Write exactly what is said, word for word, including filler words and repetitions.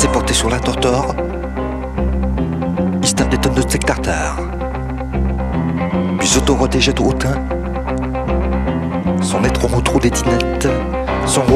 s'est porté sur la tortor. Il se tape des tonnes de steak tartare. Puis s'auto-rotégette au teint. Son être au trou des dinettes. Son